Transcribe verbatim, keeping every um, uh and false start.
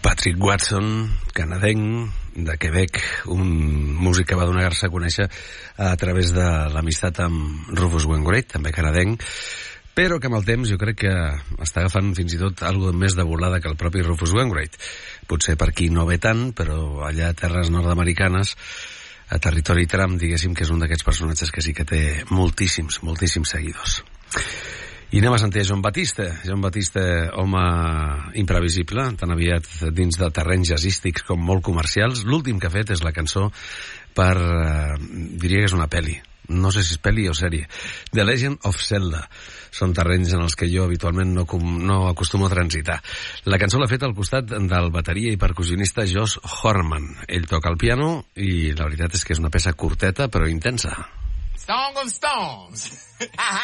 Patrick Watson, canadenc, de Quebec, un músic que va donar-se a conèixer a través de l'amistat amb Rufus Wainwright, també canadenc, però que amb el temps jo crec que està agafant fins i tot alguna més de volada que el propi Rufus Wainwright. Potser per aquí no ve tant, però allà a terres nord-americanes, a territori Trump, diguéssim que és un d'aquests personatges que sí que té moltíssims, moltíssims seguidors. I anem a sentir a Jon Batiste. Jon Batiste, home imprevisible, tan aviat dins de terrenys jazzístics com molt comercials. L'últim que ha fet és la cançó per, eh, diria que és una pel·li, no sé si és pel·li o sèrie, The Legend of Zelda. Són terrenys en els que jo habitualment no, no acostumo a transitar. La cançó l'ha fet al costat del bateria i percussionista Josh Horman. Ell toca el piano i la veritat és que és una peça curteta però intensa. Song of Stones.